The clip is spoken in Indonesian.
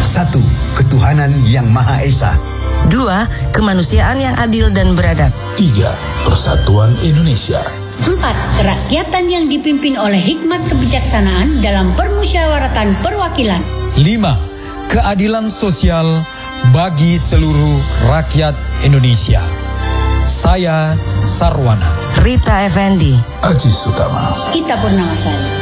1. Ketuhanan yang Maha Esa. 2. Kemanusiaan yang adil dan beradab. 3. Persatuan Indonesia. 4. Kerakyatan yang dipimpin oleh hikmat kebijaksanaan dalam permusyawaratan perwakilan. 5. Keadilan sosial bagi seluruh rakyat Indonesia. Saya Sarwana. Rita Effendi. Aji Sutama. Ita Purnamasari.